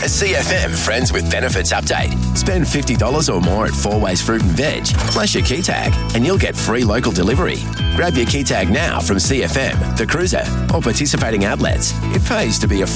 A CFM Friends with Benefits update. Spend $50 or more at Four Ways Fruit and Veg. Flash your key tag and you'll get free local delivery. Grab your key tag now from CFM, The Cruiser, or participating outlets. It pays to be a